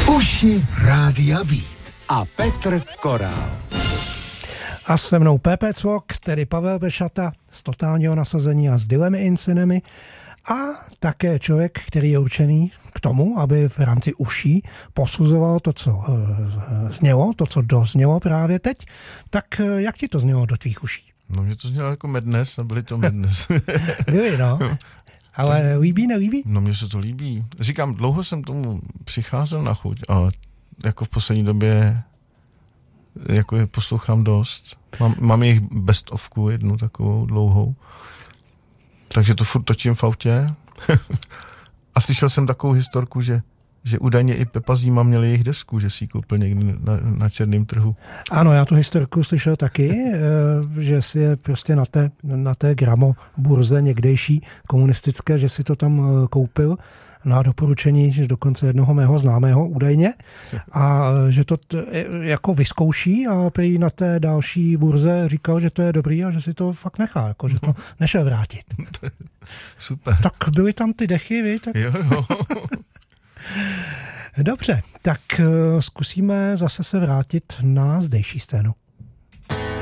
Uši Rádia Beat a Petr Korál. A se mnou Pepe Cvok, tedy Pavel Bešata z Totálního nasazení a s Dylemi Incinemi a také člověk, který je určený k tomu, aby v rámci uší posuzoval to, co znělo, to, co doznělo právě teď. Tak jak ti to znělo do tvých uší? No mě to znělo jako Madness a byly to Madness. Byly, no. Ale líbí, nelíbí? No mně se to líbí. Říkám, dlouho jsem tomu přicházel na chuť, ale jako v poslední době jako je poslouchám dost. Mám jejich best ofku jednu takovou dlouhou. Takže to furt točím v autě. A slyšel jsem takovou historku, že údajně i Pepa Zima měl jejich desku, že si ji koupil někdy na černém trhu. Ano, já tu historku slyšel taky, že si je prostě na té gramo burze někdejší komunistické, že si to tam koupil na doporučení dokonce jednoho mého známého údajně a že to jako vyzkouší a prý na té další burze říkal, že to je dobrý a že si to fakt nechá, jako, že to nešel vrátit. Super. Tak byly tam ty dechy, vy? Tak... Jo. Dobře, tak zkusíme zase se vrátit na zdejší scénu.